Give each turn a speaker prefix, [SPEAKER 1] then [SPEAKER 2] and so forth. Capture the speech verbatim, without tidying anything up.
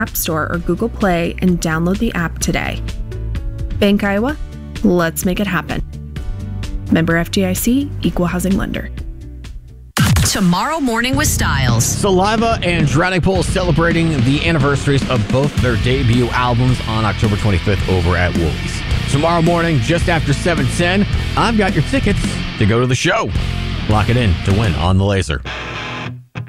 [SPEAKER 1] App Store or Google Play and download the app today. Bank Iowa, let's make it happen. Member F D I C, Equal Housing Lender.
[SPEAKER 2] Tomorrow Morning with Styles.
[SPEAKER 3] Saliva and Drowning Pool celebrating the anniversaries of both their debut albums on October twenty-fifth over at Woolies. Tomorrow morning, just after seven ten, I've got your tickets to go to the show. Lock it in to win on the Laser.